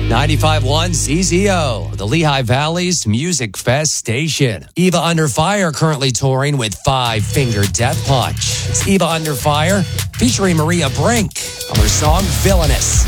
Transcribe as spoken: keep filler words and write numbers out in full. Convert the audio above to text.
ninety-five point one Z Z O, the Lehigh Valley's Music Fest station. Eva Under Fire currently touring with Five Finger Death Punch. It's Eva Under Fire featuring Maria Brink on her song Villainous.